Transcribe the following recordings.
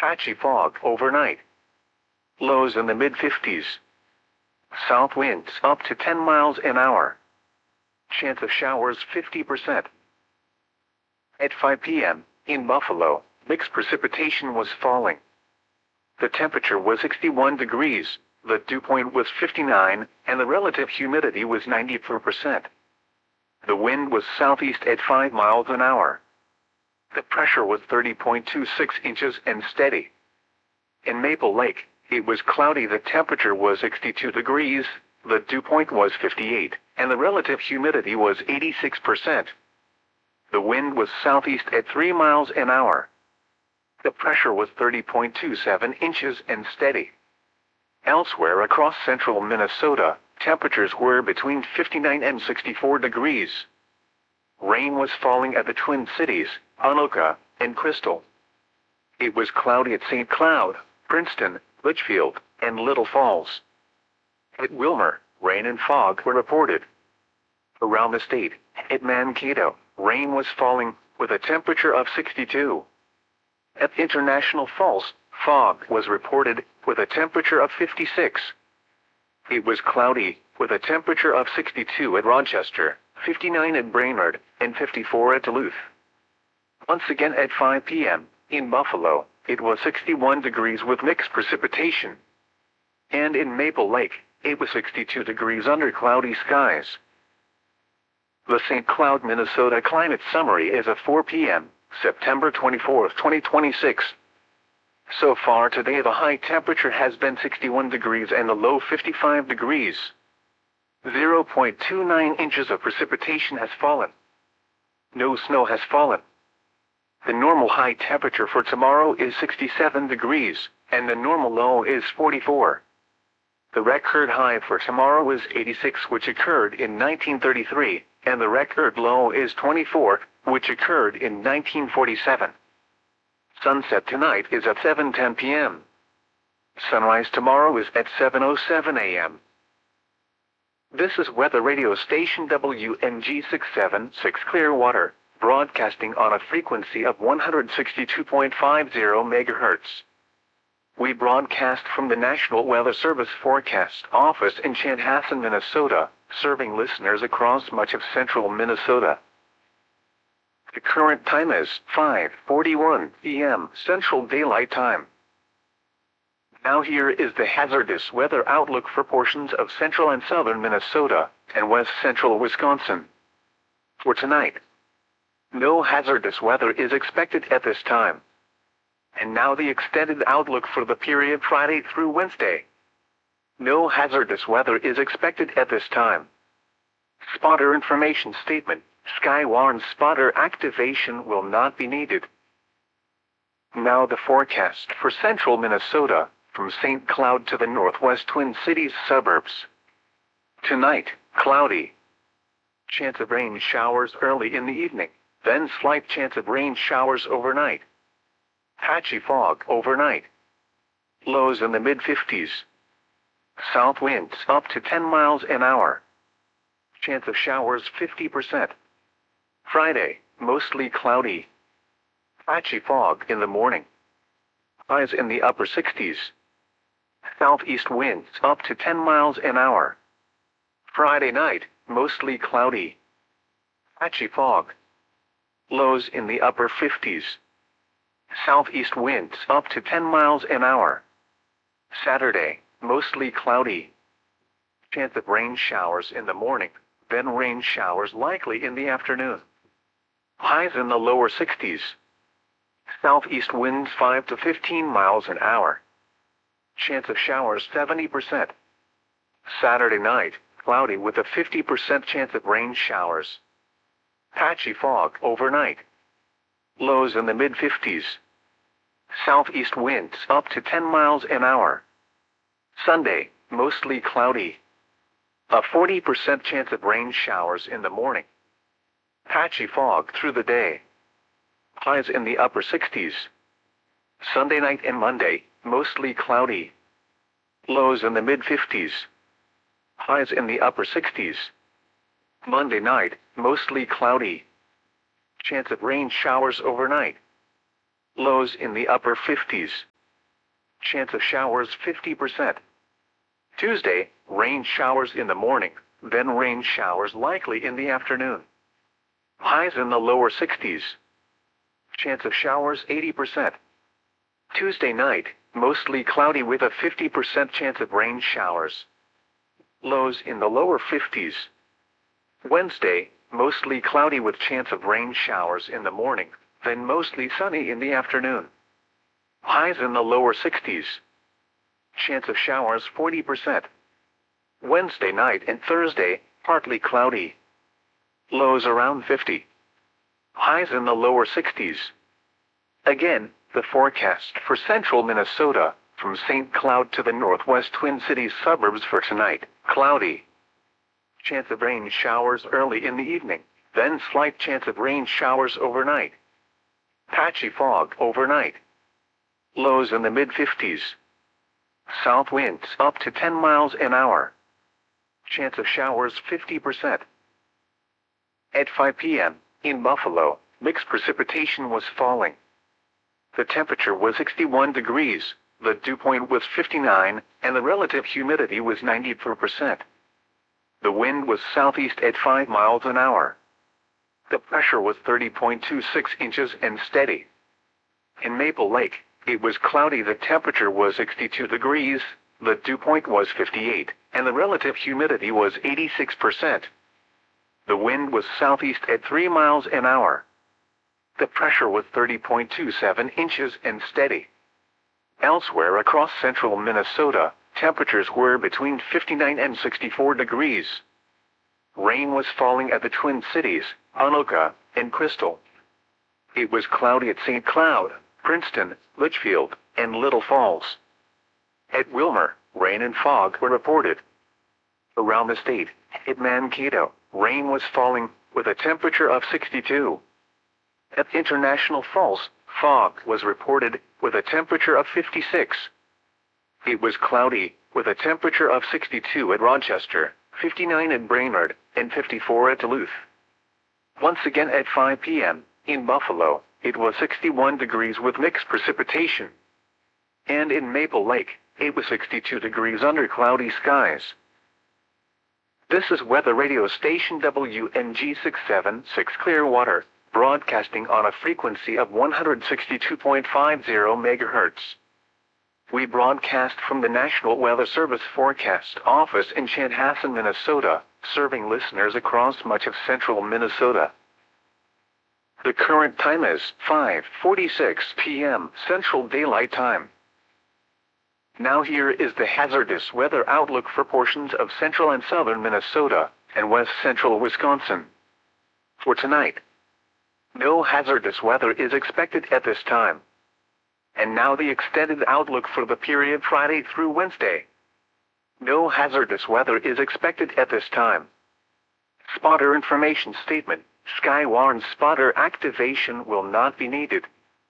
Patchy fog overnight. Lows in the mid-50s. South winds up to 10 miles an hour. Chance of showers 50%. At 5 p.m., in Buffalo, mixed precipitation was falling. The temperature was 61 degrees, the dew point was 59, and the relative humidity was 94%. The wind was southeast at 5 miles an hour. The pressure was 30.26 inches and steady. In Maple Lake, it was cloudy. The temperature was 62 degrees, the dew point was 58, and the relative humidity was 86%. The wind was southeast at 3 miles an hour. The pressure was 30.27 inches and steady. Elsewhere across central Minnesota, temperatures were between 59 and 64 degrees. Rain was falling at the Twin Cities, Anoka, and Crystal. It was cloudy at St. Cloud, Princeton, Litchfield, and Little Falls. At Wilmer, rain and fog were reported. Around the state, at Mankato, rain was falling, with a temperature of 62. At International Falls, fog was reported, with a temperature of 56. It was cloudy, with a temperature of 62 at Rochester, 59 at Brainerd, and 54 at Duluth. Once again at 5 p.m., in Buffalo, it was 61 degrees with mixed precipitation. And in Maple Lake, it was 62 degrees under cloudy skies. The St. Cloud, Minnesota Climate Summary is at 4 p.m., September 24, 2026. So far today the high temperature has been 61 degrees and the low 55 degrees. 0.29 inches of precipitation has fallen. No snow has fallen. The normal high temperature for tomorrow is 67 degrees, and the normal low is 44. The record high for tomorrow is 86, which occurred in 1933, and the record low is 24, which occurred in 1947. Sunset tonight is at 7:10 p.m. Sunrise tomorrow is at 7:07 a.m. This is weather radio station WNG 676 Clearwater, broadcasting on a frequency of 162.50 MHz. We broadcast from the National Weather Service Forecast Office in Chanhassen, Minnesota, serving listeners across much of central Minnesota. The current time is 5:41 p.m. Central Daylight Time. Now here is the hazardous weather outlook for portions of central and southern Minnesota and west central Wisconsin. For tonight, no hazardous weather is expected at this time. And now the extended outlook for the period Friday through Wednesday. No hazardous weather is expected at this time. Spotter information statement. Skywarn spotter activation will not be needed. Now the forecast for central Minnesota, from St. Cloud to the northwest Twin Cities suburbs. Tonight, cloudy. Chance of rain showers early in the evening, then slight chance of rain showers overnight. Patchy fog overnight. Lows in the mid-50s. South winds up to 10 miles an hour. Chance of showers 50%. Friday, mostly cloudy. Patchy fog in the morning. Highs in the upper 60s. Southeast winds up to 10 miles an hour. Friday night, mostly cloudy. Patchy fog. Lows in the upper 50s. Southeast winds up to 10 miles an hour. Saturday, mostly cloudy. Chance of rain showers in the morning, then rain showers likely in the afternoon. Highs in the lower 60s. Southeast winds 5 to 15 miles an hour. Chance of showers 70%. Saturday night, cloudy with a 50% chance of rain showers. Patchy fog overnight. Lows in the mid-50s. Southeast winds up to 10 miles an hour. Sunday, mostly cloudy. A 40% chance of rain showers in the morning. Patchy fog through the day. Highs in the upper 60s. Sunday night and Monday, mostly cloudy. Lows in the mid-50s. Highs in the upper 60s. Monday night, mostly cloudy. Chance of rain showers overnight. Lows in the upper 50s. Chance of showers 50%. Tuesday, rain showers in the morning, then rain showers likely in the afternoon. Highs in the lower 60s. Chance of showers 80%. Tuesday night, mostly cloudy with a 50% chance of rain showers. Lows in the lower 50s. Wednesday, mostly cloudy with chance of rain showers in the morning, then mostly sunny in the afternoon. Highs in the lower 60s. Chance of showers 40%. Wednesday night and Thursday, partly cloudy. Lows around 50. Highs in the lower 60s. Again, the forecast for central Minnesota, from St. Cloud to the northwest Twin Cities suburbs for tonight, cloudy. Chance of rain showers early in the evening, then slight chance of rain showers overnight. Patchy fog overnight. Lows in the mid-50s. South winds up to 10 miles an hour. Chance of showers 50%. At 5 p.m., in Buffalo, mixed precipitation was falling. The temperature was 61 degrees, the dew point was 59, and the relative humidity was 94%. The wind was southeast at 5 miles an hour. The pressure was 30.26 inches and steady. In Maple Lake, it was cloudy. The temperature was 62 degrees, the dew point was 58, and the relative humidity was 86%. The wind was southeast at 3 miles an hour. The pressure was 30.27 inches and steady. Elsewhere across central Minnesota, temperatures were between 59 and 64 degrees. Rain was falling at the Twin Cities, Anoka, and Crystal. It was cloudy at St. Cloud, Princeton, Litchfield, and Little Falls. At Wilmer, rain and fog were reported. Around the state, at Mankato, rain was falling, with a temperature of 62. At International Falls, fog was reported, with a temperature of 56. It was cloudy, with a temperature of 62 at Rochester, 59 at Brainerd, and 54 at Duluth. Once again at 5 p.m., in Buffalo, it was 61 degrees with mixed precipitation. And in Maple Lake, it was 62 degrees under cloudy skies. This is weather radio station WNG 676 Clearwater, broadcasting on a frequency of 162.50 MHz. We broadcast from the National Weather Service Forecast Office in Chanhassen, Minnesota, serving listeners across much of central Minnesota. The current time is 5:46 p.m. Central Daylight Time. Now here is the hazardous weather outlook for portions of central and southern Minnesota and west central Wisconsin. For tonight, no hazardous weather is expected at this time. And now the extended outlook for the period Friday through Wednesday. No hazardous weather is expected at this time. Spotter information statement. Skywarn spotter activation will not be needed.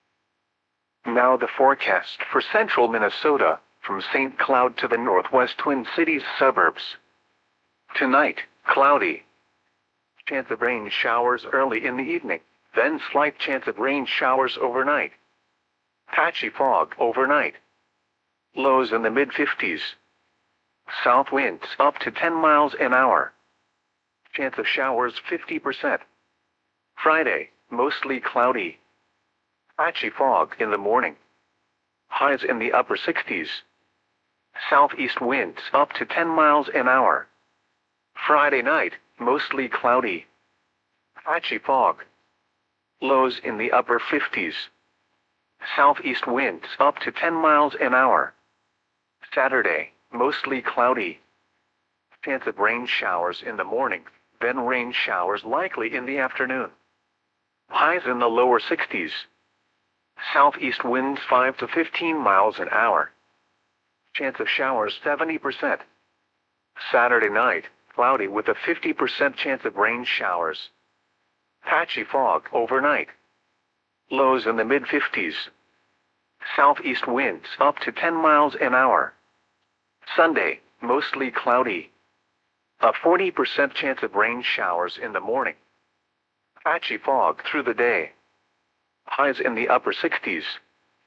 Now the forecast for central Minnesota, from St. Cloud to the northwest Twin Cities suburbs. Tonight, cloudy. Chance of rain showers early in the evening, then slight chance of rain showers overnight. Patchy fog overnight. Lows in the mid-50s. South winds up to 10 miles an hour. Chance of showers 50%. Friday, mostly cloudy. Patchy fog in the morning. Highs in the upper 60s. Southeast winds up to 10 miles an hour. Friday night, mostly cloudy. Patchy fog. Lows in the upper 50s. Southeast winds up to 10 miles an hour. Saturday, mostly cloudy. Chance of rain showers in the morning, then rain showers likely in the afternoon. Highs in the lower 60s. Southeast winds 5 to 15 miles an hour. Chance of showers 70%. Saturday night, cloudy with a 50% chance of rain showers. Patchy fog overnight. Lows in the mid-50s. Southeast winds up to 10 miles an hour. Sunday, mostly cloudy. A 40% chance of rain showers in the morning. Patchy fog through the day. Highs in the upper 60s.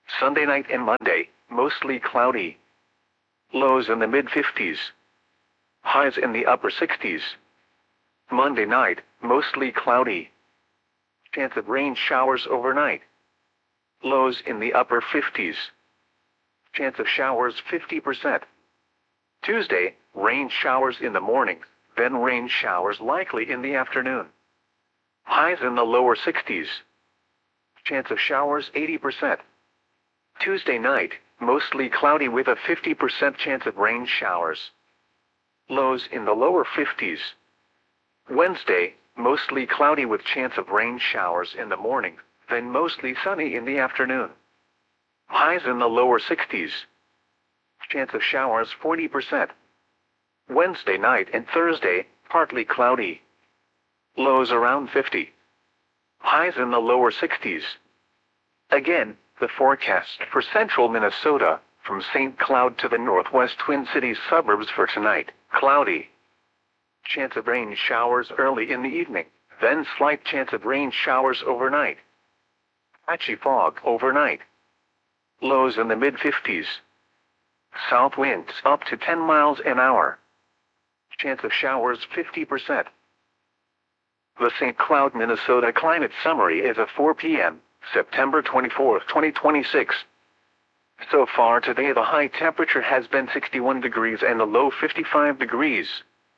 Sunday night and Monday, mostly cloudy. Lows in the mid-50s. Highs in the upper 60s. Monday night, mostly cloudy. Chance of rain showers overnight. Lows in the upper 50s. Chance of showers 50%. Tuesday, rain showers in the morning, then rain showers likely in the afternoon. Highs in the lower 60s. Chance of showers 80%. Tuesday night, mostly cloudy with a 50% chance of rain showers. Lows in the lower 50s. Wednesday, mostly cloudy with chance of rain showers in the morning, then mostly sunny in the afternoon. Highs in the lower 60s. Chance of showers 40%. Wednesday night and Thursday, partly cloudy. Lows around 50. Highs in the lower 60s. Again, the forecast for central Minnesota, from St. Cloud to the northwest Twin Cities suburbs for tonight, cloudy. Chance of rain showers early in the evening, then slight chance of rain showers overnight. Patchy fog overnight. Lows in the mid-50s. South winds up to 10 miles an hour. Chance of showers 50%. The St. Cloud, Minnesota climate summary is at 4 p.m., September 24, 2026. So far today the high temperature has been 61 degrees and the low 55 degrees.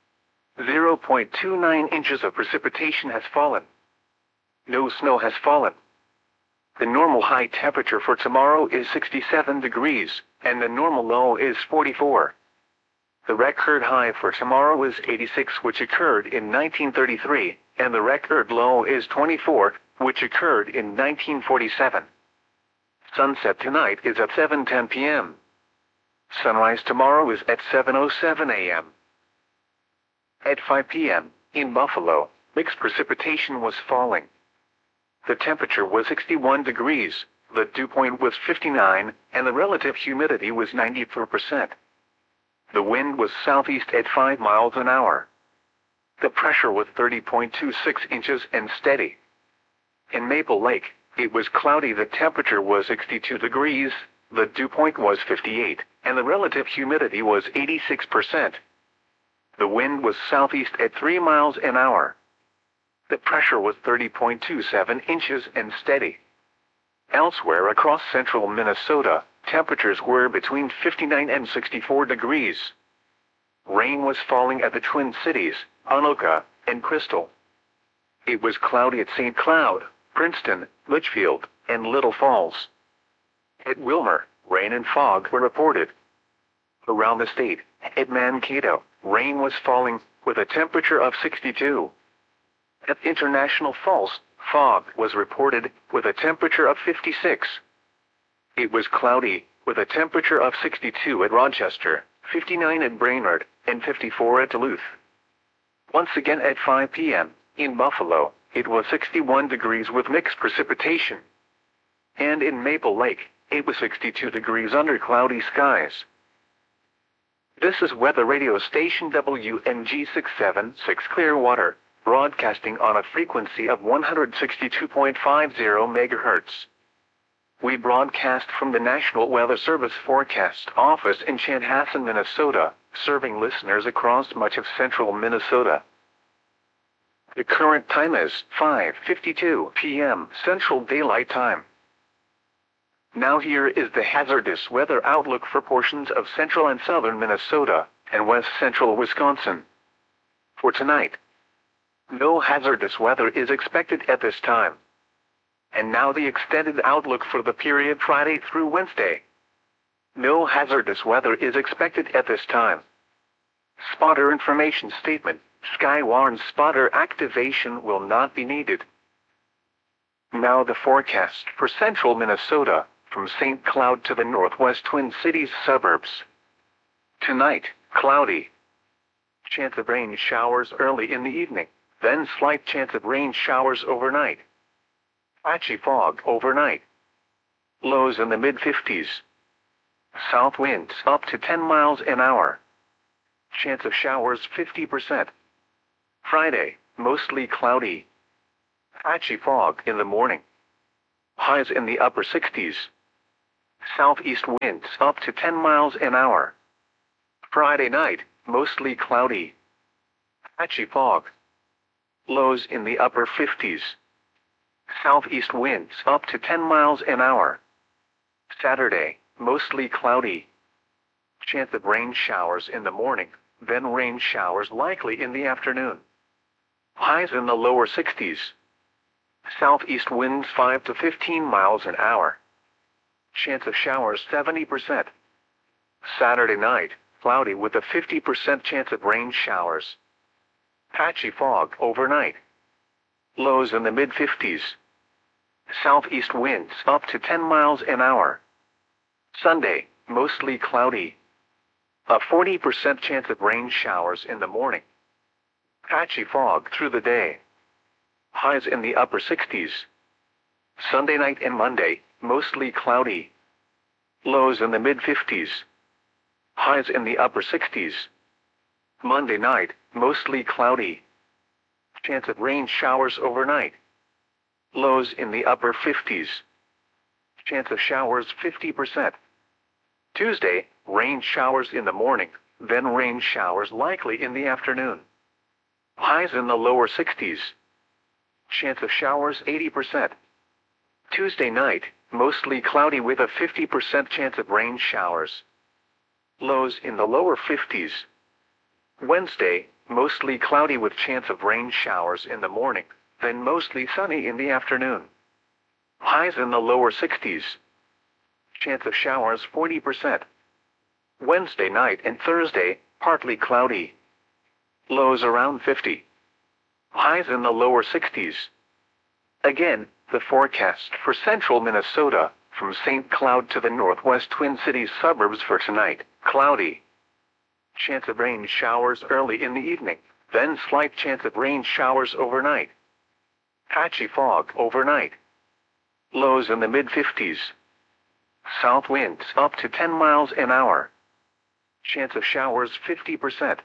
0.29 inches of precipitation has fallen. No snow has fallen. The normal high temperature for tomorrow is 67 degrees, and the normal low is 44. The record high for tomorrow is 86, which occurred in 1933, and the record low is 24, which occurred in 1947. Sunset tonight is at 7:10 p.m. Sunrise tomorrow is at 7:07 a.m. At 5 p.m., in Buffalo, mixed precipitation was falling. The temperature was 61 degrees, the dew point was 59, and the relative humidity was 94%. The wind was southeast at 5 miles an hour. The pressure was 30.26 inches and steady. In Maple Lake, it was cloudy. The temperature was 62 degrees, the dew point was 58, and the relative humidity was 86%. The wind was southeast at 3 miles an hour. The pressure was 30.27 inches and steady. Elsewhere across central Minnesota, temperatures were between 59 and 64 degrees. Rain was falling at the Twin Cities, Anoka, and Crystal. It was cloudy at St. Cloud, Princeton, Litchfield, and Little Falls. At Wilmer, rain and fog were reported. Around the state, at Mankato, rain was falling, with a temperature of 62. At International Falls, fog was reported, with a temperature of 56. It was cloudy, with a temperature of 62 at Rochester, 59 at Brainerd, and 54 at Duluth. Once again at 5 p.m., in Buffalo, it was 61 degrees with mixed precipitation. And in Maple Lake, it was 62 degrees under cloudy skies. This is weather radio station WNG 676 Clearwater, broadcasting on a frequency of 162.50 MHz. We broadcast from the National Weather Service Forecast Office in Chanhassen, Minnesota, serving listeners across much of central Minnesota. The current time is 5:52 p.m. Central Daylight Time. Now here is the hazardous weather outlook for portions of central and southern Minnesota and west central Wisconsin. For tonight, no hazardous weather is expected at this time. And now the extended outlook for the period Friday through Wednesday. No hazardous weather is expected at this time. Spotter information statement: Skywarn spotter activation will not be needed. Now the forecast for central Minnesota, from St. Cloud to the northwest Twin Cities suburbs. Tonight, cloudy. Chance of rain showers early in the evening, then slight chance of rain showers overnight. Patchy fog overnight. Lows in the mid-50s. South winds up to 10 miles an hour. Chance of showers 50%. Friday, mostly cloudy. Patchy fog in the morning. Highs in the upper 60s. Southeast winds up to 10 miles an hour. Friday night, mostly cloudy. Patchy fog. Lows in the upper 50s. Southeast winds up to 10 miles an hour. Saturday, mostly cloudy. Chance of rain showers in the morning, then rain showers likely in the afternoon. Highs in the lower 60s. Southeast winds 5 to 15 miles an hour. Chance of showers 70%. Saturday night, cloudy with a 50% chance of rain showers. Patchy fog overnight. Lows in the mid-50s. Southeast winds up to 10 miles an hour. Sunday, mostly cloudy. A 40% chance of rain showers in the morning. Patchy fog through the day. Highs in the upper 60s. Sunday night and Monday, mostly cloudy. Lows in the mid-50s. Highs in the upper 60s. Monday night, mostly cloudy. Chance of rain showers overnight. Lows in the upper 50s. Chance of showers 50%. Tuesday, rain showers in the morning, then rain showers likely in the afternoon. Highs in the lower 60s. Chance of showers 80%. Tuesday night, mostly cloudy with a 50% chance of rain showers. Lows in the lower 50s. Wednesday, mostly cloudy with chance of rain showers in the morning, then mostly sunny in the afternoon. Highs in the lower 60s. Chance of showers 40%. Wednesday night and Thursday, partly cloudy. Lows around 50. Highs in the lower 60s. Again, the forecast for central Minnesota, from St. Cloud to the northwest Twin Cities suburbs for tonight, cloudy. Chance of rain showers early in the evening, then slight chance of rain showers overnight. Patchy fog overnight. Lows in the mid-50s. South winds up to 10 miles an hour. Chance of showers 50%.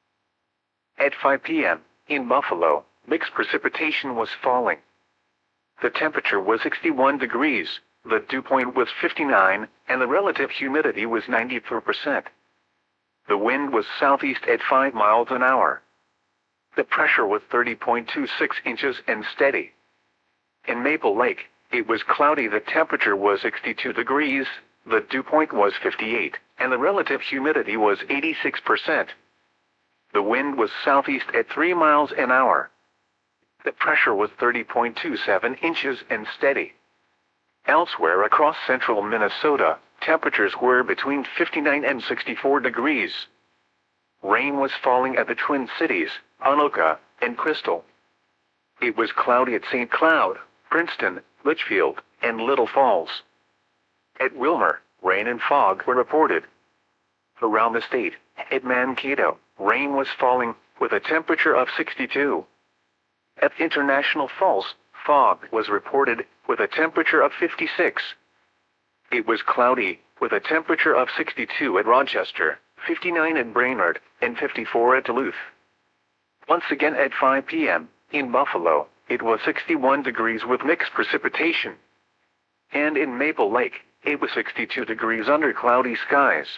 At 5 p.m., in Buffalo, mixed precipitation was falling. The temperature was 61 degrees, the dew point was 59, and the relative humidity was 94%. The wind was southeast at 5 miles an hour. The pressure was 30.26 inches and steady. In Maple Lake, it was cloudy. The temperature was 62 degrees, the dew point was 58, and the relative humidity was 86%. The wind was southeast at 3 miles an hour. The pressure was 30.27 inches and steady. Elsewhere across central Minnesota, temperatures were between 59 and 64 degrees. Rain was falling at the Twin Cities, Anoka, and Crystal. It was cloudy at St. Cloud, Princeton, Litchfield, and Little Falls. At Wilmer, rain and fog were reported. Around the state, at Mankato, rain was falling, with a temperature of 62. At International Falls, fog was reported, with a temperature of 56. It was cloudy, with a temperature of 62 at Rochester, 59 at Brainerd, and 54 at Duluth. Once again at 5 p.m., in Buffalo, it was 61 degrees with mixed precipitation. And in Maple Lake, it was 62 degrees under cloudy skies.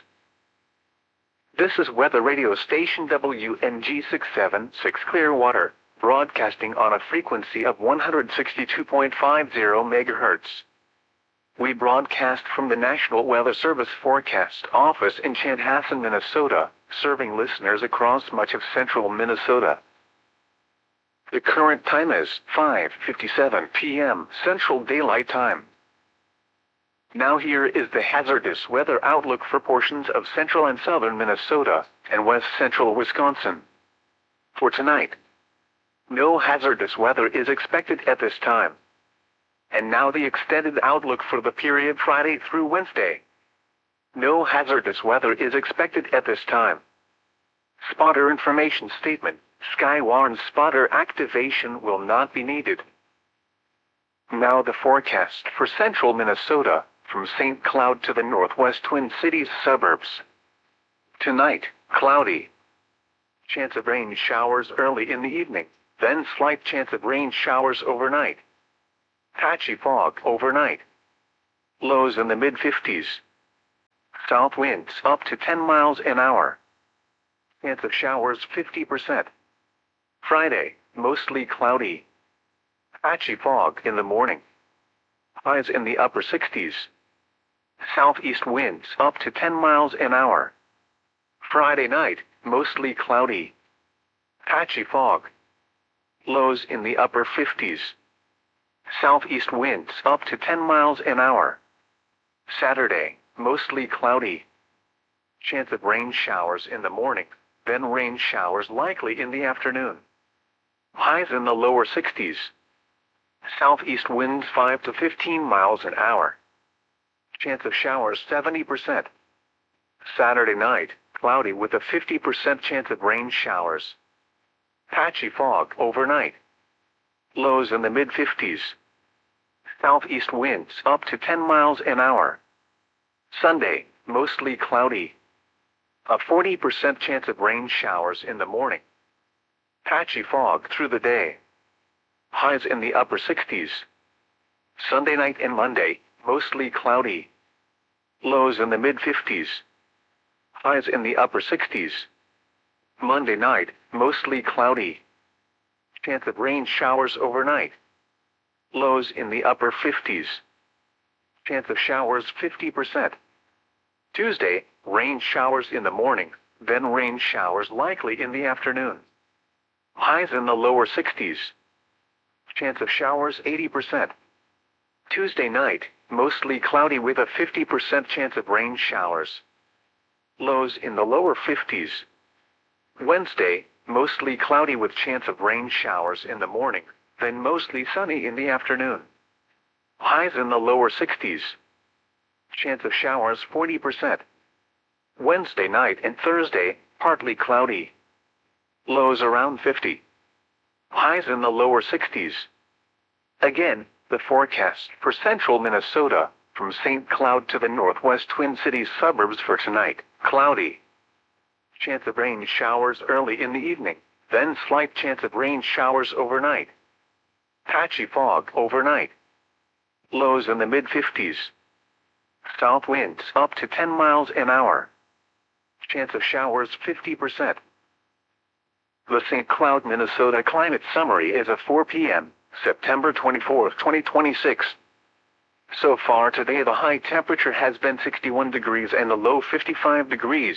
This is weather radio station WNG 676 Clearwater, broadcasting on a frequency of 162.50 MHz. We broadcast from the National Weather Service Forecast Office in Chanhassen, Minnesota, serving listeners across much of central Minnesota. The current time is 5:57 p.m. Central Daylight Time. Now here is the hazardous weather outlook for portions of central and southern Minnesota and west central Wisconsin. For tonight, no hazardous weather is expected at this time. And now the extended outlook for the period Friday through Wednesday. No hazardous weather is expected at this time. Spotter information statement: Skywarn spotter activation will not be needed. Now the forecast for central Minnesota, from St. Cloud to the northwest Twin Cities suburbs. Tonight, cloudy. Chance of rain showers early in the evening, then slight chance of rain showers overnight. Patchy fog overnight. Lows in the mid-50s. South winds up to 10 miles an hour. Chance of showers 50%. Friday, mostly cloudy. Patchy fog in the morning. Highs in the upper 60s. Southeast winds up to 10 miles an hour. Friday night, mostly cloudy. Patchy fog. Lows in the upper 50s. Southeast winds up to 10 miles an hour. Saturday, mostly cloudy. Chance of rain showers in the morning, then rain showers likely in the afternoon. Highs in the lower 60s. Southeast winds 5 to 15 miles an hour. Chance of showers 70%. Saturday night, cloudy with a 50% chance of rain showers. Patchy fog overnight. Lows in the mid-50s. Southeast winds up to 10 miles an hour. Sunday, mostly cloudy. A 40% chance of rain showers in the morning. Patchy fog through the day. Highs in the upper 60s. Sunday night and Monday, mostly cloudy. Lows in the mid-50s. Highs in the upper 60s. Monday night, mostly cloudy. Chance of rain showers overnight. Lows in the upper 50s. Chance of showers 50%. Tuesday, rain showers in the morning, then rain showers likely in the afternoon. Highs in the lower 60s. Chance of showers 80%. Tuesday night, mostly cloudy with a 50% chance of rain showers. Lows in the lower 50s. Wednesday, mostly cloudy with chance of rain showers in the morning, then mostly sunny in the afternoon. Highs in the lower 60s. Chance of showers 40%. Wednesday night and Thursday, partly cloudy. Lows around 50. Highs in the lower 60s. Again, the forecast for central Minnesota, from St. Cloud to the northwest Twin Cities suburbs for tonight, cloudy. Chance of rain showers early in the evening, then slight chance of rain showers overnight. Patchy fog overnight. Lows in the mid-50s. South winds up to 10 miles an hour. Chance of showers 50%. The St. Cloud, Minnesota Climate Summary is at 4 p.m., September 24, 2026. So far today the high temperature has been 61 degrees and the low 55 degrees.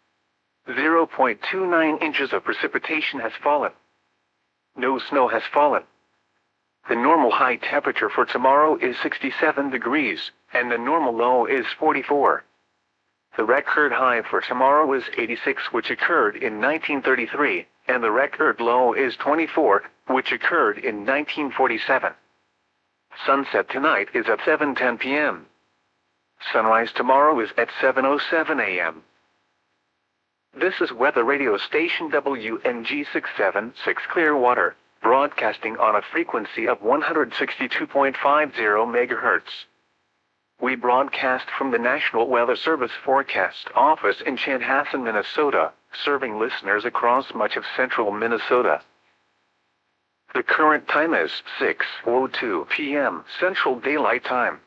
0.29 inches of precipitation has fallen. No snow has fallen. The normal high temperature for tomorrow is 67 degrees, and the normal low is 44. The record high for tomorrow is 86, which occurred in 1933, and the record low is 24, which occurred in 1947. Sunset tonight is at 7:10 p.m. Sunrise tomorrow is at 7:07 a.m. This is weather radio station WNG 676 Clearwater, broadcasting on a frequency of 162.50 MHz. We broadcast from the National Weather Service Forecast Office in Chanhassen, Minnesota, serving listeners across much of central Minnesota. The current time is 6:02 p.m. Central Daylight Time.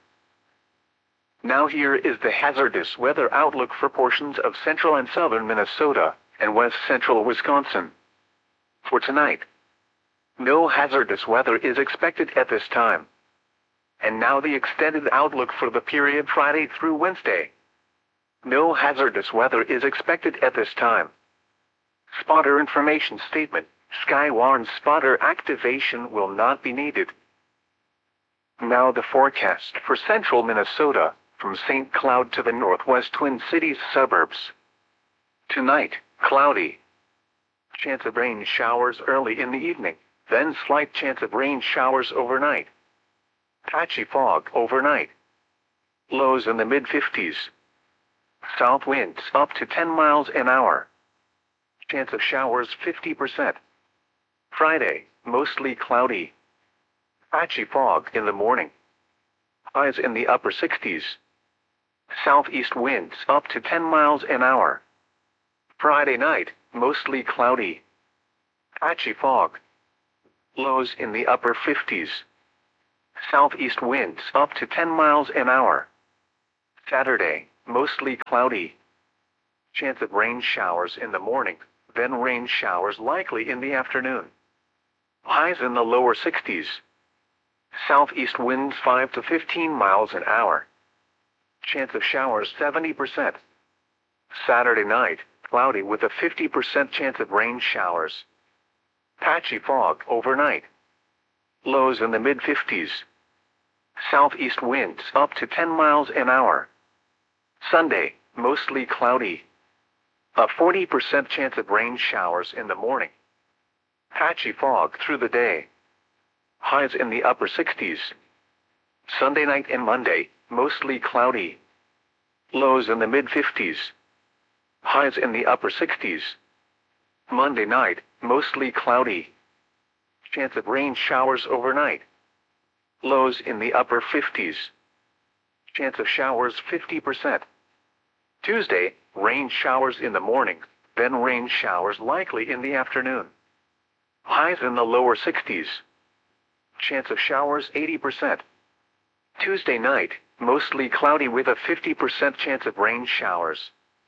Now here is the hazardous weather outlook for portions of central and southern Minnesota and west central Wisconsin. For tonight, no hazardous weather is expected at this time. And now the extended outlook for the period Friday through Wednesday. No hazardous weather is expected at this time. Spotter information statement: Skywarn spotter activation will not be needed. Now the forecast for central Minnesota, from St. Cloud to the northwest Twin Cities suburbs. Tonight, cloudy. Chance of rain showers early in the evening, then slight chance of rain showers overnight. Patchy fog overnight. Lows in the mid-50s. South winds up to 10 miles an hour. Chance of showers 50%. Friday, mostly cloudy. Patchy fog in the morning. Highs in the upper 60s. Southeast winds up to 10 miles an hour. Friday night, mostly cloudy. Patchy fog. Lows in the upper 50s. Southeast winds up to 10 miles an hour. Saturday, mostly cloudy. Chance of rain showers in the morning, then rain showers likely in the afternoon. Highs in the lower 60s. Southeast winds 5 to 15 miles an hour. Chance of showers 70%. Saturday night, cloudy with a 50% chance of rain showers. Patchy fog overnight. Lows in the mid-50s. Southeast winds up to 10 miles an hour. Sunday, mostly cloudy. A 40% chance of rain showers in the morning. Patchy fog through the day. Highs in the upper 60s. Sunday night and Monday, mostly cloudy. Lows in the mid-50s. Highs in the upper 60s. Monday night, mostly cloudy. Chance of rain showers overnight. Lows in the upper 50s. Chance of showers 50%. Tuesday, rain showers in the morning, then rain showers likely in the afternoon. Highs in the lower 60s. Chance of showers 80%. Tuesday night, mostly cloudy with a 50% chance of rain showers.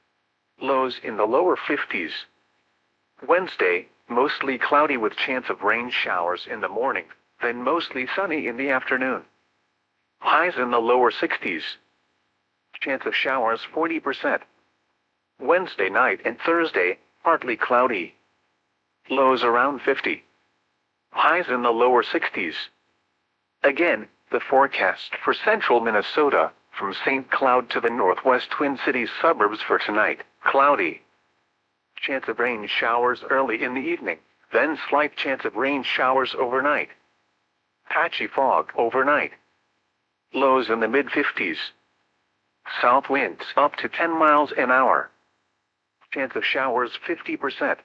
Lows in the lower 50s. Wednesday, mostly cloudy with chance of rain showers in the morning, then mostly sunny in the afternoon. Highs in the lower 60s. Chance of showers 40%. Wednesday night and Thursday, partly cloudy. Lows around 50. Highs in the lower 60s. Again, the forecast for central Minnesota, from St. Cloud to the northwest Twin Cities suburbs for tonight, cloudy. Chance of rain showers early in the evening, then slight chance of rain showers overnight. Patchy fog overnight. Lows in the mid-50s. South winds up to 10 miles an hour. Chance of showers 50%.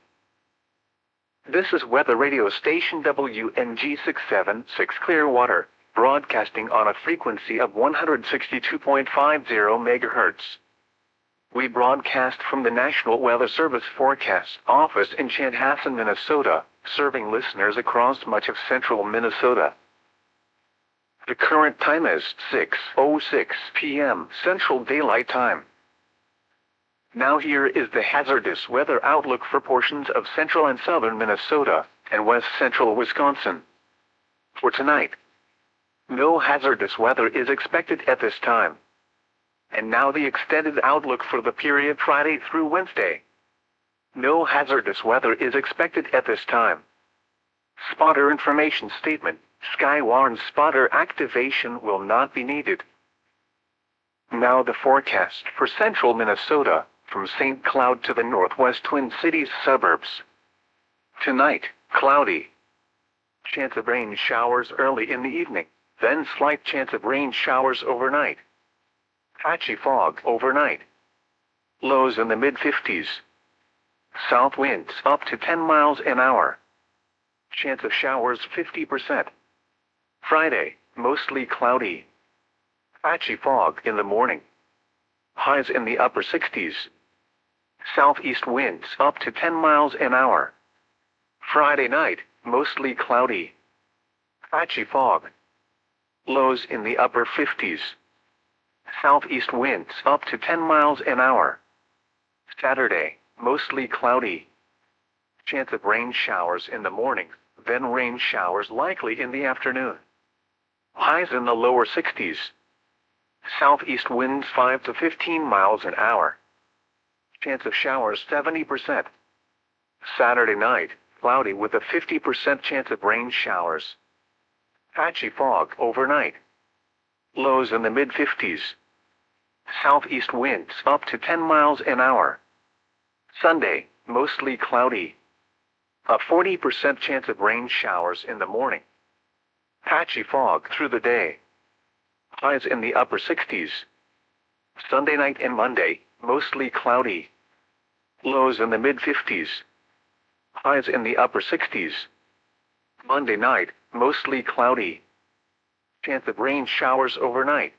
This is weather radio station WNG 676 Clearwater, broadcasting on a frequency of 162.50 MHz. We broadcast from the National Weather Service Forecast Office in Chanhassen, Minnesota, serving listeners across much of central Minnesota. The current time is 6:06 p.m. Central Daylight Time. Now here is the hazardous weather outlook for portions of central and southern Minnesota and west central Wisconsin. For tonight, no hazardous weather is expected at this time. And now the extended outlook for the period Friday through Wednesday. No hazardous weather is expected at this time. Spotter information statement. Skywarn spotter activation will not be needed. Now the forecast for central Minnesota, from St. Cloud to the northwest Twin Cities suburbs. Tonight, cloudy. Chance of rain showers early in the evening, then slight chance of rain showers overnight. Patchy fog overnight. Lows in the mid-50s. South winds up to 10 miles an hour. Chance of showers 50%. Friday, mostly cloudy. Patchy fog in the morning. Highs in the upper 60s. Southeast winds up to 10 miles an hour. Friday night, mostly cloudy. Patchy fog. Lows in the upper 50s. Southeast winds up to 10 miles an hour. Saturday, mostly cloudy. Chance of rain showers in the morning, then rain showers likely in the afternoon. Highs in the lower 60s. Southeast winds 5 to 15 miles an hour. Chance of showers 70%. Saturday night, cloudy with a 50% chance of rain showers. Patchy fog overnight. Lows in the mid-50s. Southeast winds up to 10 miles an hour. Sunday, mostly cloudy. A 40% chance of rain showers in the morning. Patchy fog through the day. Highs in the upper 60s. Sunday night and Monday, mostly cloudy. Lows in the mid-50s. Highs in the upper 60s. Monday night, mostly cloudy. Chance of rain showers overnight.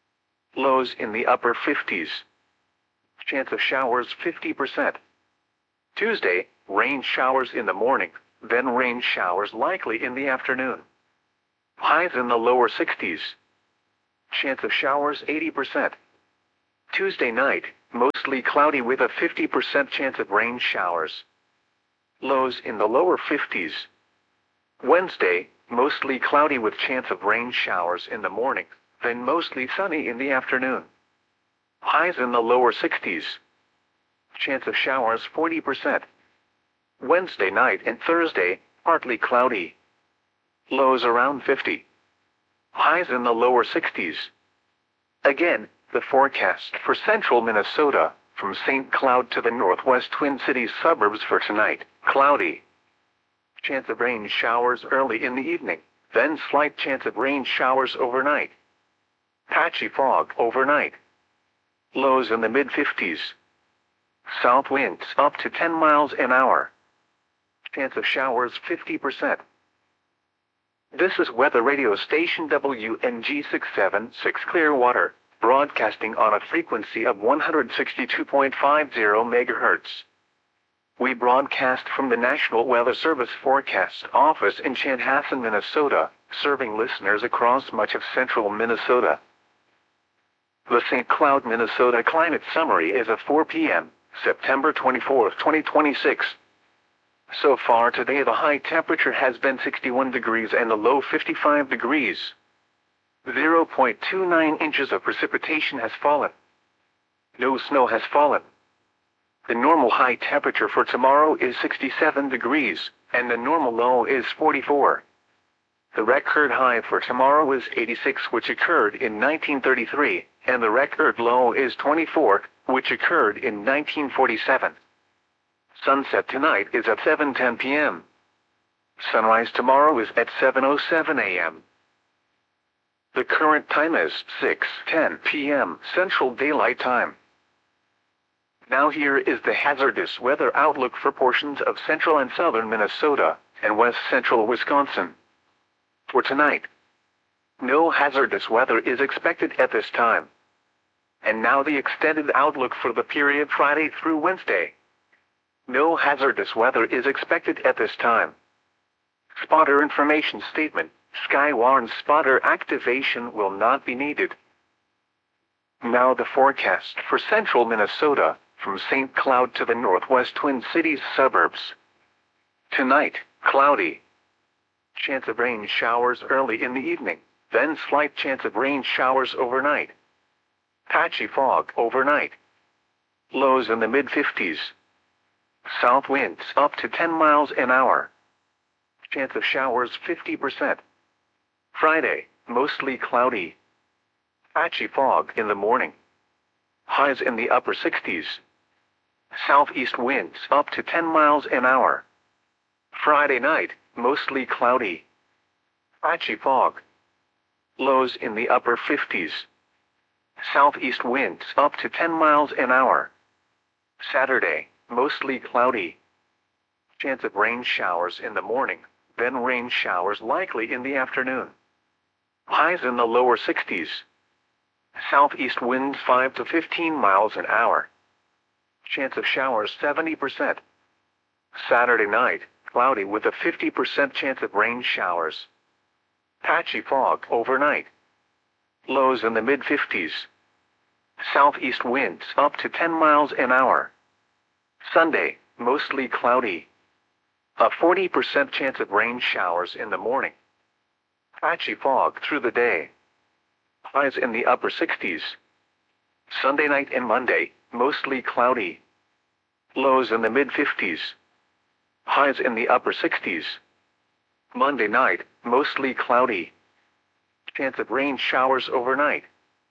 Lows in the upper 50s. Chance of showers 50%. Tuesday, rain showers in the morning, then rain showers likely in the afternoon. Highs in the lower 60s. Chance of showers 80%. Tuesday night, mostly cloudy with a 50% chance of rain showers. Lows in the lower 50s. Wednesday, mostly cloudy with chance of rain showers in the morning, then mostly sunny in the afternoon. Highs in the lower 60s. Chance of showers 40%. Wednesday night and Thursday, partly cloudy. Lows around 50. Highs in the lower 60s. Again, the forecast for central Minnesota, from St. Cloud to the northwest Twin Cities suburbs for tonight, cloudy. Chance of rain showers early in the evening, then slight chance of rain showers overnight. Patchy fog overnight. Lows in the mid-50s. South winds up to 10 miles an hour. Chance of showers 50%. This is weather radio station WNG 676 Clearwater, broadcasting on a frequency of 162.50 MHz. We broadcast from the National Weather Service Forecast Office in Chanhassen, Minnesota, serving listeners across much of central Minnesota. The St. Cloud, Minnesota Climate Summary is at 4 p.m., September 24, 2026. So far today the high temperature has been 61 degrees and the low 55 degrees. 0.29 inches of precipitation has fallen. No snow has fallen. The normal high temperature for tomorrow is 67 degrees, and the normal low is 44. The record high for tomorrow is 86, which occurred in 1933, and the record low is 24, which occurred in 1947. Sunset tonight is at 7:10 p.m. Sunrise tomorrow is at 7:07 a.m. The current time is 6:10 p.m. Central Daylight Time. Now here is the hazardous weather outlook for portions of central and southern Minnesota and west central Wisconsin. For tonight, no hazardous weather is expected at this time. And now the extended outlook for the period Friday through Wednesday. No hazardous weather is expected at this time. Spotter information statement: Skywarn spotter activation will not be needed. Now the forecast for central Minnesota, from St. Cloud to the northwest Twin Cities suburbs. Tonight, cloudy. Chance of rain showers early in the evening, then slight chance of rain showers overnight. Patchy fog overnight. Lows in the mid-50s. South winds up to 10 miles an hour. Chance of showers 50%. Friday, mostly cloudy. Patchy fog in the morning. Highs in the upper 60s. Southeast winds up to 10 miles an hour. Friday night, mostly cloudy. Patchy fog. Lows in the upper 50s. Southeast winds up to 10 miles an hour. Saturday, mostly cloudy. Chance of rain showers in the morning, then rain showers likely in the afternoon. Highs in the lower 60s. Southeast winds 5 to 15 miles an hour. Chance of showers 70%. Saturday night, cloudy with a 50% chance of rain showers. Patchy fog overnight. Lows in the mid-50s. Southeast winds up to 10 miles an hour. Sunday, mostly cloudy. A 40% chance of rain showers in the morning. Patchy fog through the day. Highs in the upper 60s. Sunday night and Monday, mostly cloudy. Lows in the mid-50s. Highs in the upper 60s. Monday night, mostly cloudy. Chance of rain showers overnight.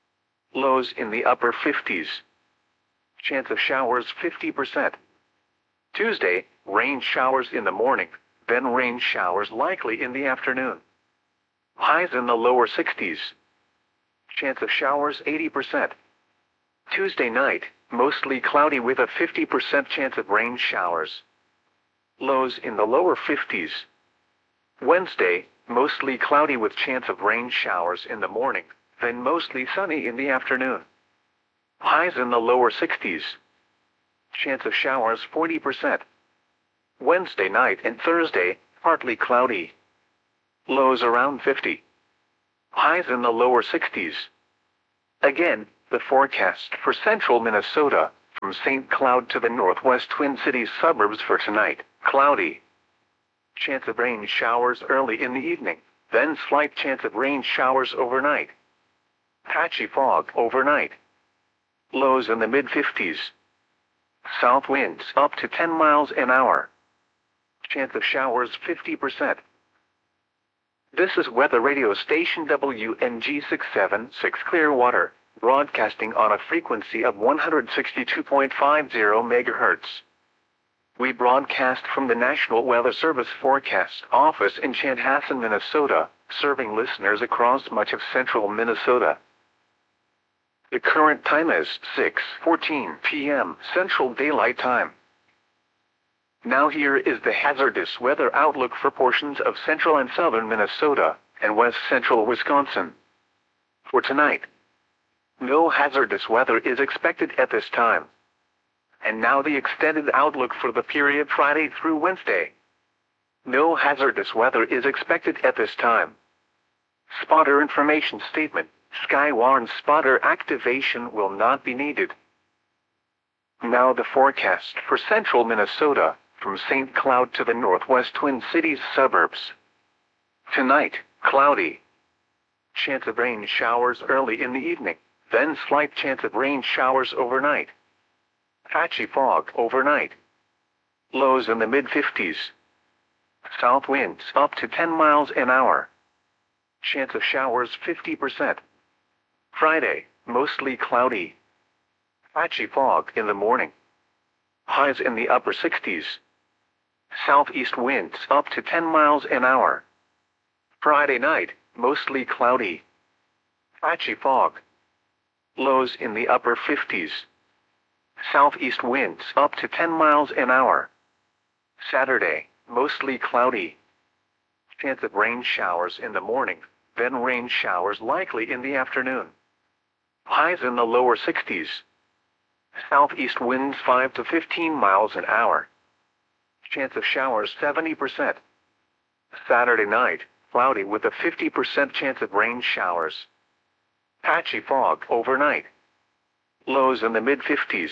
Lows in the upper 50s. Chance of showers 50%. Tuesday, rain showers in the morning, then rain showers likely in the afternoon. Highs in the lower 60s. Chance of showers 80%. Tuesday night, mostly cloudy with a 50% chance of rain showers. Lows in the lower 50s. Wednesday, mostly cloudy with chance of rain showers in the morning, then mostly sunny in the afternoon. Highs in the lower 60s. Chance of showers 40%. Wednesday night and Thursday, partly cloudy. Lows around 50. Highs in the lower 60s. Again, The forecast for central Minnesota, from St. Cloud to the northwest Twin Cities suburbs for tonight: cloudy. Chance of rain showers early in the evening, then slight chance of rain showers overnight. Patchy fog overnight. Lows in the mid-50s. South winds up to 10 miles an hour. Chance of showers 50%. This is weather radio station WNG 676 Clearwater, broadcasting on a frequency of 162.50 MHz. We broadcast from the National Weather Service Forecast Office in Chanhassen, Minnesota, serving listeners across much of central Minnesota. The current time is 6:14 p.m. Central Daylight Time. Now here is the hazardous weather outlook for portions of central and southern Minnesota and west central Wisconsin. For tonight, no hazardous weather is expected at this time. And now the extended outlook for the period Friday through Wednesday. No hazardous weather is expected at this time. Spotter information statement: Skywarn spotter activation will not be needed. Now the forecast for central Minnesota, from St. Cloud to the northwest Twin Cities suburbs. Tonight, cloudy. Chance of rain showers early in the evening, then slight chance of rain showers overnight. Patchy fog overnight. Lows in the mid-50s. South winds up to 10 miles an hour. Chance of showers 50%. Friday, mostly cloudy. Patchy fog in the morning. Highs in the upper 60s. Southeast winds up to 10 miles an hour. Friday night, mostly cloudy. Patchy fog. Lows in the upper 50s. Southeast winds up to 10 miles an hour. Saturday, mostly cloudy. Chance of rain showers in the morning, then rain showers likely in the afternoon. Highs in the lower 60s. Southeast winds 5 to 15 miles an hour. Chance of showers 70%. Saturday night, cloudy with a 50% chance of rain showers. Patchy fog overnight. Lows in the mid-50s.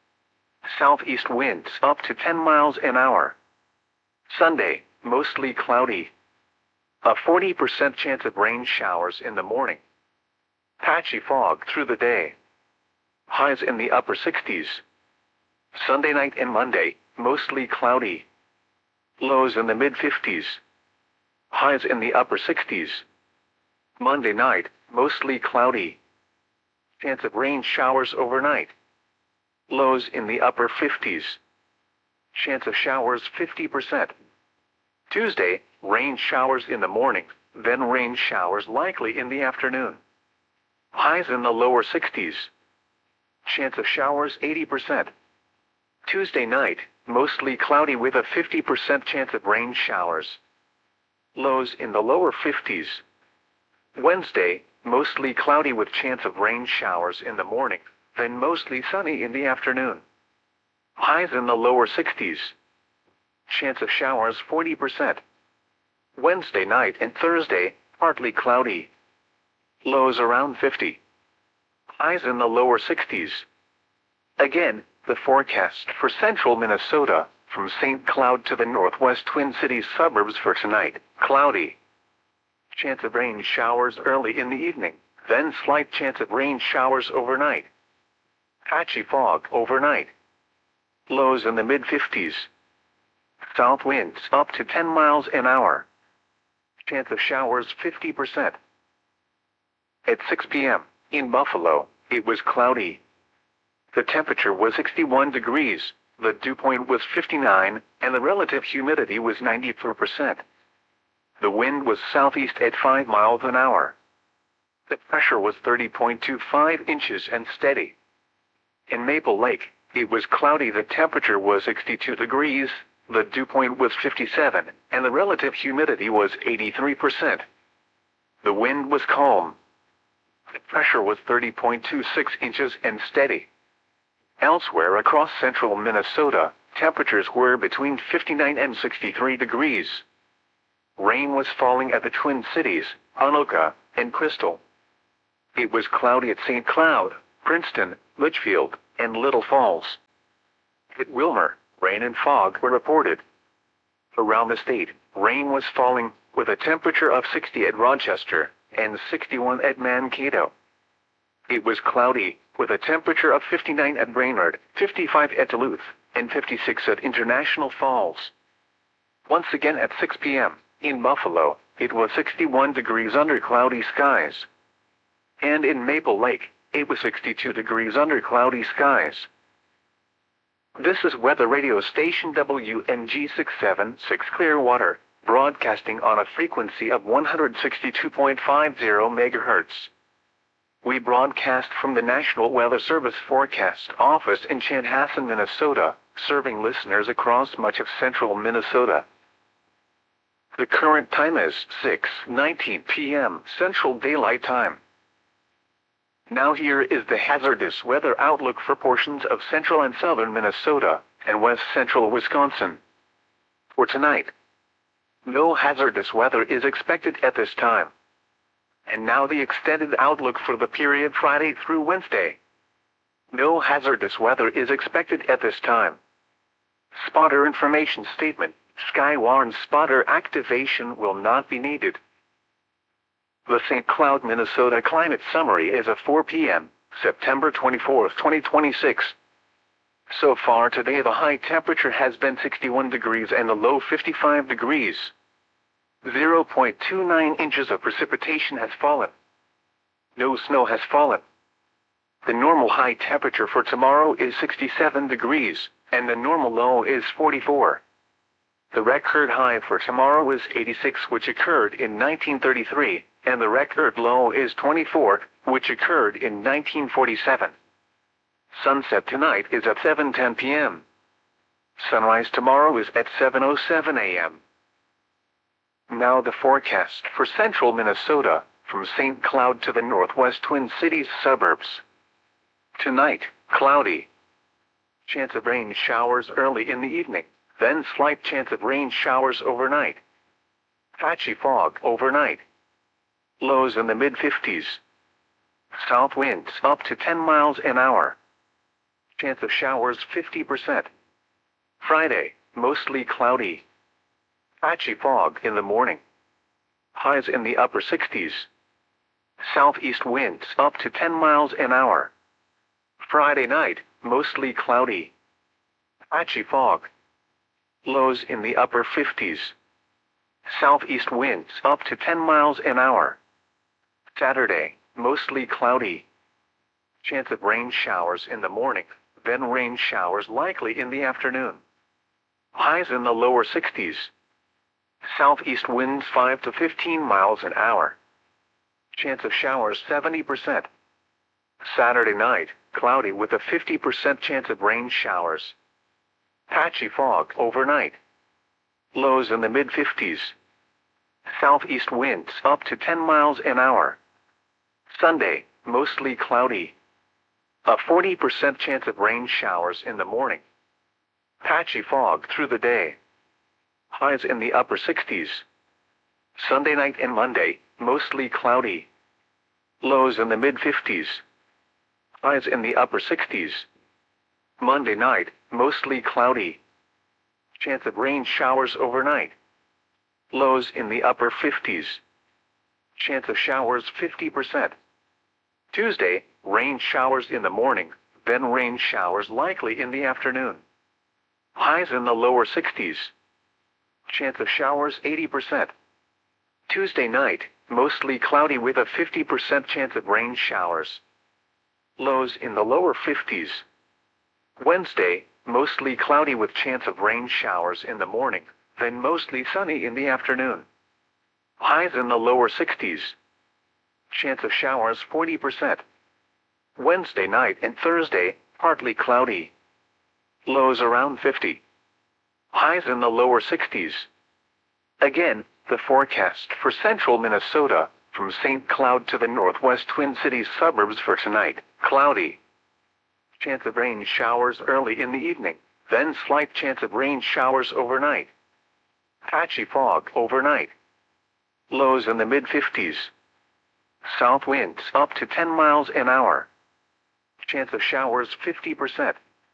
Southeast winds up to 10 miles an hour. Sunday, mostly cloudy. A 40% chance of rain showers in the morning. Patchy fog through the day. Highs in the upper 60s. Sunday night and Monday, mostly cloudy. Lows in the mid-50s. Highs in the upper 60s. Monday night, mostly cloudy. Chance of rain showers overnight. Lows in the upper 50s. Chance of showers 50%. Tuesday, rain showers in the morning, then rain showers likely in the afternoon. Highs in the lower 60s. Chance of showers 80%. Tuesday night, mostly cloudy with a 50% chance of rain showers. Lows in the lower 50s. Wednesday, mostly cloudy with chance of rain showers in the morning, then mostly sunny in the afternoon. Highs in the lower 60s. Chance of showers 40%. Wednesday night and Thursday, partly cloudy. Lows around 50. Highs in the lower 60s. Again, the forecast for central Minnesota, from St. Cloud to the northwest Twin Cities suburbs for tonight: cloudy. Chance of rain showers early in the evening, then slight chance of rain showers overnight. Patchy fog overnight. Lows in the mid-50s. South winds up to 10 miles an hour. Chance of showers 50%. At 6 p.m., in Buffalo, it was cloudy. The temperature was 61 degrees, the dew point was 59, and the relative humidity was 94%. The wind was southeast at 5 miles an hour. The pressure was 30.25 inches and steady. In Maple Lake, it was cloudy. The temperature was 62 degrees, the dew point was 57, and the relative humidity was 83%. The wind was calm. The pressure was 30.26 inches and steady. Elsewhere across central Minnesota, temperatures were between 59 and 63 degrees. Rain was falling at the Twin Cities, Anoka, and Crystal. It was cloudy at St. Cloud, Princeton, Litchfield, and Little Falls. At Wilmer, rain and fog were reported. Around the state, rain was falling, with a temperature of 60 at Rochester and 61 at Mankato. It was cloudy, with a temperature of 59 at Brainerd, 55 at Duluth, and 56 at International Falls. Once again at 6 p.m., in Buffalo, it was 61 degrees under cloudy skies. And in Maple Lake, it was 62 degrees under cloudy skies. This is weather radio station WNG 676 Clearwater, broadcasting on a frequency of 162.50 MHz. We broadcast from the National Weather Service Forecast Office in Chanhassen, Minnesota, serving listeners across much of central Minnesota. The current time is 6:19 p.m. Central Daylight Time. Now here is the hazardous weather outlook for portions of central and southern Minnesota and west central Wisconsin. For tonight, no hazardous weather is expected at this time. And now the extended outlook for the period Friday through Wednesday. No hazardous weather is expected at this time. Spotter information statement: Skywarn spotter activation will not be needed. The St. Cloud, Minnesota climate summary is at 4 p.m., September 24, 2026. So far today the high temperature has been 61 degrees and the low 55 degrees. 0.29 inches of precipitation has fallen. No snow has fallen. The normal high temperature for tomorrow is 67 degrees, and the normal low is 44. The record high for tomorrow is 86, which occurred in 1933, and the record low is 24, which occurred in 1947. Sunset tonight is at 7:10 p.m. Sunrise tomorrow is at 7:07 a.m. Now the forecast for central Minnesota, from St. Cloud to the northwest Twin Cities suburbs. Tonight, cloudy. Chance of rain showers early in the evening, then slight chance of rain showers overnight. Patchy fog overnight. Lows in the mid-50s. South winds up to 10 miles an hour. Chance of showers 50%. Friday, mostly cloudy. Patchy fog in the morning. Highs in the upper 60s. Southeast winds up to 10 miles an hour. Friday night, mostly cloudy. Patchy fog. Lows in the upper 50s. Southeast winds up to 10 miles an hour. Saturday, mostly cloudy. Chance of rain showers in the morning, then rain showers likely in the afternoon. Highs in the lower 60s. Southeast winds 5 to 15 miles an hour. Chance of showers 70%. Saturday night, cloudy with a 50% chance of rain showers. Patchy fog overnight. Lows in the mid-50s. Southeast winds up to 10 miles an hour. Sunday, mostly cloudy. A 40% chance of rain showers in the morning. Patchy fog through the day. Highs in the upper 60s. Sunday night and Monday, mostly cloudy. Lows in the mid-50s. Highs in the upper 60s. Monday night, mostly cloudy. Chance of rain showers overnight. Lows in the upper 50s. Chance of showers 50%. Tuesday, rain showers in the morning, then rain showers likely in the afternoon. Highs in the lower 60s. Chance of showers 80%. Tuesday night, mostly cloudy with a 50% chance of rain showers. Lows in the lower 50s. Wednesday, mostly cloudy with chance of rain showers in the morning, then mostly sunny in the afternoon. Highs in the lower 60s. Chance of showers 40%. Wednesday night and Thursday, partly cloudy. Lows around 50. Highs in the lower 60s. Again, the forecast for central Minnesota, from St. Cloud to the northwest Twin Cities suburbs for tonight, cloudy. Chance of rain showers early in the evening, then slight chance of rain showers overnight. Patchy fog overnight. Lows in the mid-50s. South winds up to 10 miles an hour. Chance of showers 50%.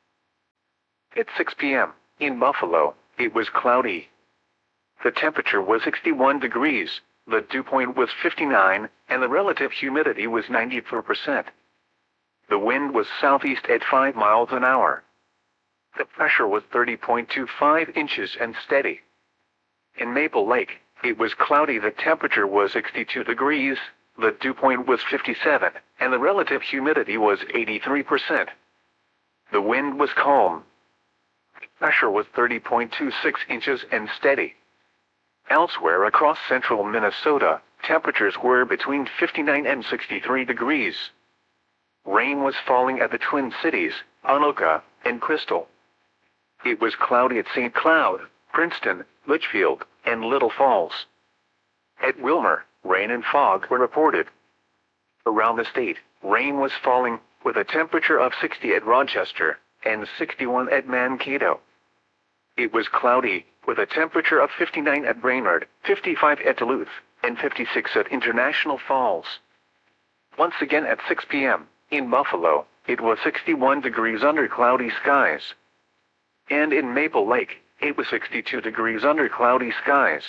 At 6 p.m., in Buffalo, it was cloudy. The temperature was 61 degrees, the dew point was 59, and the relative humidity was 94%. The wind was southeast at 5 miles an hour. The pressure was 30.25 inches and steady. In Maple Lake, it was cloudy. The temperature was 62 degrees, the dew point was 57, and the relative humidity was 83%. The wind was calm. The pressure was 30.26 inches and steady. Elsewhere across central Minnesota, temperatures were between 59 and 63 degrees. Rain was falling at the Twin Cities, Anoka, and Crystal. It was cloudy at St. Cloud, Princeton, Litchfield, and Little Falls. At Wilmer, rain and fog were reported. Around the state, rain was falling, with a temperature of 60 at Rochester and 61 at Mankato. It was cloudy, with a temperature of 59 at Brainerd, 55 at Duluth, and 56 at International Falls. Once again at 6 p.m., in Buffalo, it was 61 degrees under cloudy skies. And in Maple Lake, it was 62 degrees under cloudy skies.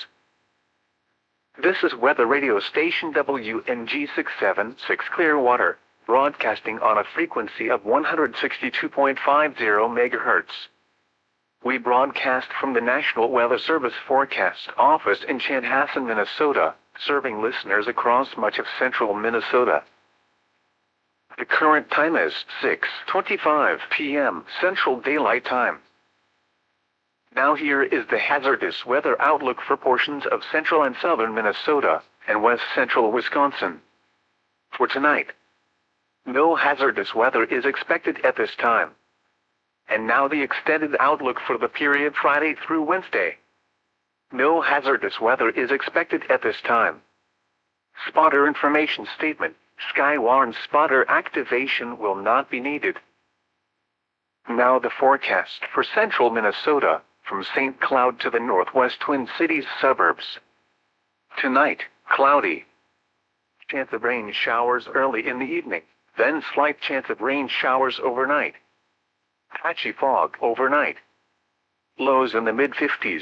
This is weather radio station WNG 676 Clearwater, broadcasting on a frequency of 162.50 MHz. We broadcast from the National Weather Service Forecast Office in Chanhassen, Minnesota, serving listeners across much of central Minnesota. The current time is 6:25 p.m. Central Daylight Time. Now here is the hazardous weather outlook for portions of central and southern Minnesota and west central Wisconsin. For tonight, no hazardous weather is expected at this time. And now the extended outlook for the period Friday through Wednesday. No hazardous weather is expected at this time. Spotter information statement: Skywarn spotter activation will not be needed. Now the forecast for central Minnesota, from St. Cloud to the northwest Twin Cities suburbs. Tonight, cloudy. Chance of rain showers early in the evening, then slight chance of rain showers overnight. Patchy fog overnight. Lows in the mid-50s.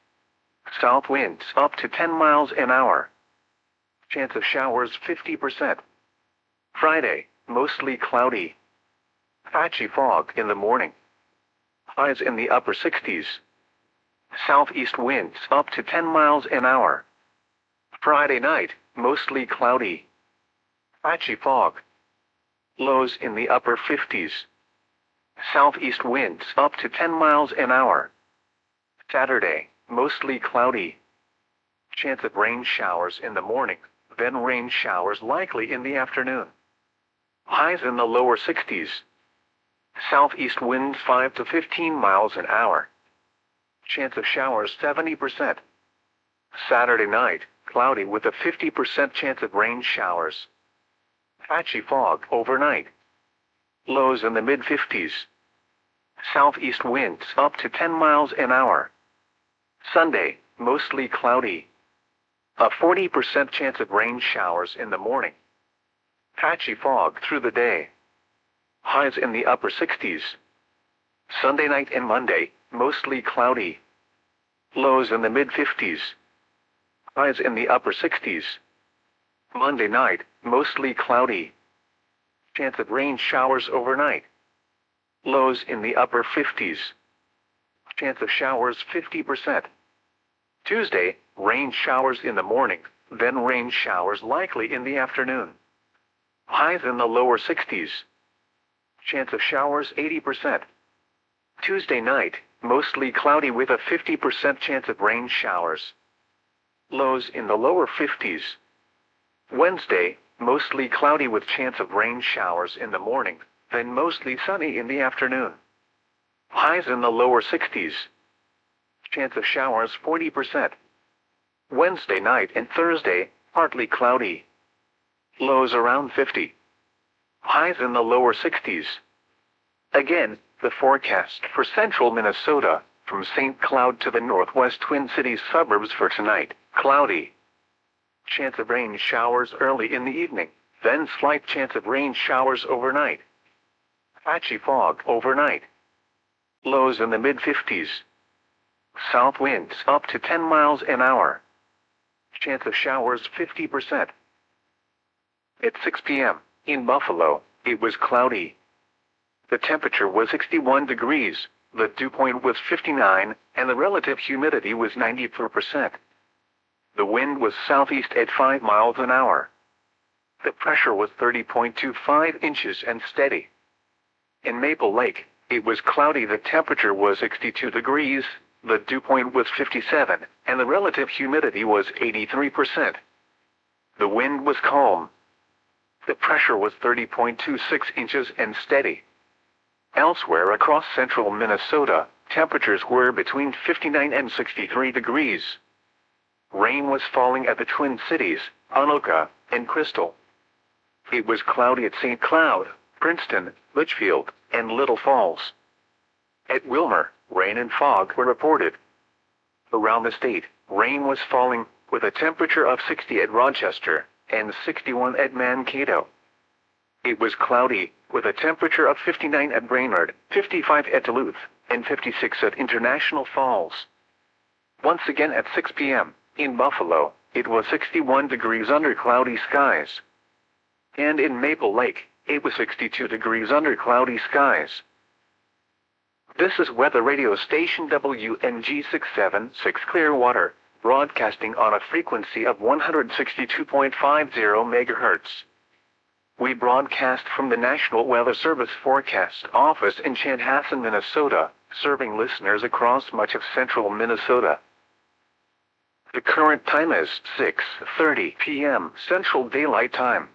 South winds up to 10 miles an hour. Chance of showers 50%. Friday, mostly cloudy. Patchy fog in the morning. Highs in the upper 60s. Southeast winds up to 10 miles an hour. Friday night, mostly cloudy. Patchy fog. Lows in the upper 50s. Southeast winds up to 10 miles an hour. Saturday, mostly cloudy. Chance of rain showers in the morning, then rain showers likely in the afternoon. Highs in the lower 60s. Southeast winds 5 to 15 miles an hour. Chance of showers 70%. Saturday night, cloudy with a 50% chance of rain showers. Patchy fog overnight. Lows in the mid-50s. Southeast winds up to 10 miles an hour. Sunday, mostly cloudy. A 40% chance of rain showers in the morning. Patchy fog through the day. Highs in the upper 60s. Sunday night and Monday, mostly cloudy. Lows in the mid-50s. Highs in the upper 60s. Monday night, mostly cloudy. Chance of rain showers overnight. Lows in the upper 50s. Chance of showers 50%. Tuesday, rain showers in the morning, then rain showers likely in the afternoon. Highs in the lower 60s. Chance of showers 80%. Tuesday night, mostly cloudy with a 50% chance of rain showers. Lows in the lower 50s. Wednesday, mostly cloudy with chance of rain showers in the morning, then mostly sunny in the afternoon. Highs in the lower 60s. Chance of showers 40%. Wednesday night and Thursday, partly cloudy. Lows around 50. Highs in the lower 60s. Again, the forecast for central Minnesota, from St. Cloud to the northwest Twin Cities suburbs for tonight, cloudy. Chance of rain showers early in the evening, then slight chance of rain showers overnight. Patchy fog overnight. Lows in the mid-50s. South winds up to 10 miles an hour. Chance of showers 50%. At 6 p.m., in Buffalo, it was cloudy. The temperature was 61 degrees, the dew point was 59, and the relative humidity was 94%. The wind was southeast at 5 miles an hour. The pressure was 30.25 inches and steady. In Maple Lake, it was cloudy. The temperature was 62 degrees, the dew point was 57, and the relative humidity was 83%. The wind was calm. The pressure was 30.26 inches and steady. Elsewhere across central Minnesota, temperatures were between 59 and 63 degrees. Rain was falling at the Twin Cities, Anoka, and Crystal. It was cloudy at St. Cloud, Princeton, Litchfield, and Little Falls. At Wilmer, rain and fog were reported. Around the state, rain was falling, with a temperature of 60 at Rochester and 61 at Mankato. It was cloudy, with a temperature of 59 at Brainerd, 55 at Duluth, and 56 at International Falls. Once again at 6 p.m., in Buffalo, it was 61 degrees under cloudy skies. And in Maple Lake, it was 62 degrees under cloudy skies. This is weather radio station WNG 676 Clearwater, broadcasting on a frequency of 162.50 MHz. We broadcast from the National Weather Service Forecast Office in Chanhassen, Minnesota, serving listeners across much of central Minnesota. The current time is 6:30 p.m. Central Daylight Time.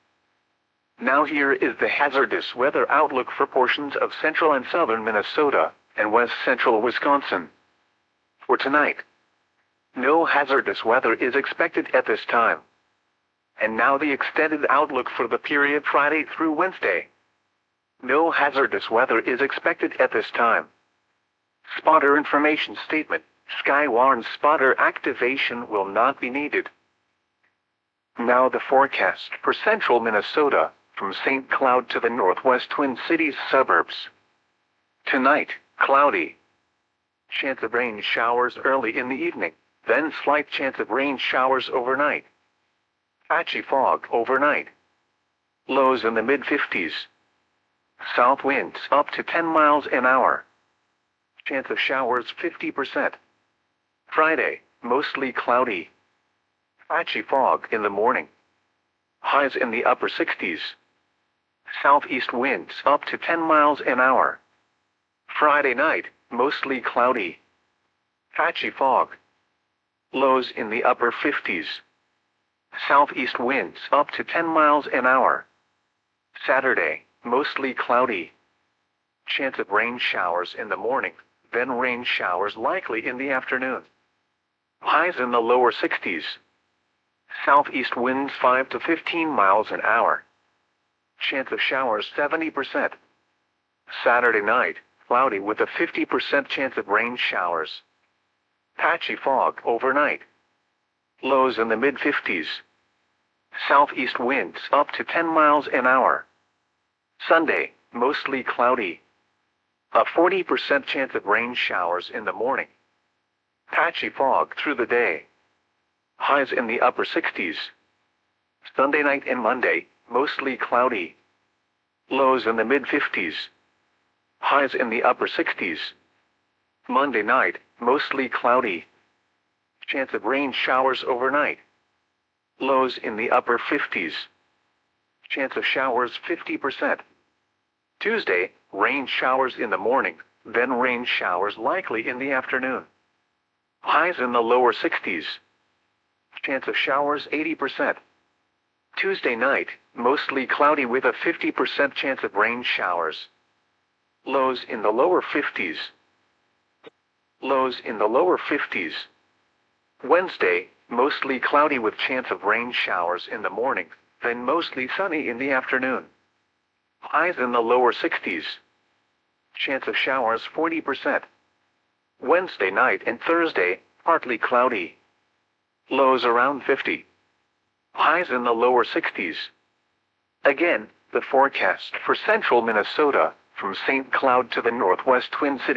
Now here is the hazardous weather outlook for portions of central and southern Minnesota and west central Wisconsin. For tonight, no hazardous weather is expected at this time. And now the extended outlook for the period Friday through Wednesday. No hazardous weather is expected at this time. Spotter information statement: Skywarn spotter activation will not be needed. Now the forecast for central Minnesota, from St. Cloud to the northwest Twin Cities suburbs. Tonight, cloudy. Chance of rain showers early in the evening, then slight chance of rain showers overnight. Patchy fog overnight. Lows in the mid-50s. South winds up to 10 miles an hour. Chance of showers 50%. Friday, mostly cloudy. Patchy fog in the morning. Highs in the upper 60s. Southeast winds up to 10 miles an hour. Friday night, mostly cloudy. Patchy fog. Lows in the upper 50s. Southeast winds up to 10 miles an hour. Saturday, mostly cloudy. Chance of rain showers in the morning, then rain showers likely in the afternoon. Highs in the lower 60s. Southeast winds 5 to 15 miles an hour. Chance of showers 70%. Saturday night, cloudy with a 50% chance of rain showers. Patchy fog overnight. Lows in the mid-50s. Southeast winds up to 10 miles an hour. Sunday, mostly cloudy. A 40% chance of rain showers in the morning. Patchy fog through the day. Highs in the upper 60s. Sunday night and Monday, mostly cloudy. Lows in the mid-50s. Highs in the upper 60s. Monday night, mostly cloudy. Chance of rain showers overnight. Lows in the upper 50s. Chance of showers 50%. Tuesday, rain showers in the morning, then rain showers likely in the afternoon. Highs in the lower 60s. Chance of showers 80%. Tuesday night, mostly cloudy with a 50% chance of rain showers. Lows in the lower 50s. Lows in the lower 50s. Wednesday, mostly cloudy with chance of rain showers in the morning, then mostly sunny in the afternoon. Highs in the lower 60s. Chance of showers 40%. Wednesday night and Thursday, partly cloudy. Lows around 50. Highs in the lower 60s. Again, The forecast for central Minnesota, from St. Cloud to the northwest Twin Cities.